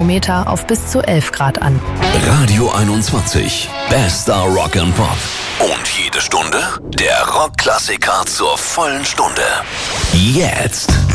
Thermometer auf bis zu 11 Grad an. Radio 21. Bester Rock and Pop. Und jede Stunde der Rockklassiker zur vollen Stunde. Jetzt.